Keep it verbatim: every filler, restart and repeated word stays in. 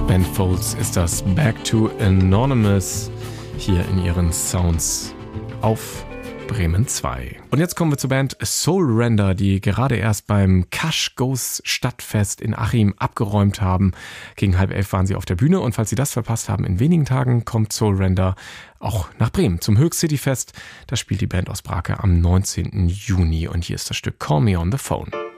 Band Folds ist das Back to Anonymous hier in ihren Sounds auf Bremen zwei. Und jetzt kommen wir zur Band Soul Render, die gerade erst beim Cash Goes Stadtfest in Achim abgeräumt haben. Gegen halb elf waren sie auf der Bühne und falls Sie das verpasst haben, in wenigen Tagen kommt Soul Render auch nach Bremen zum Höchst City Fest. Da spielt die Band aus Brake am neunzehnten Juni und hier ist das Stück Call Me on the Phone.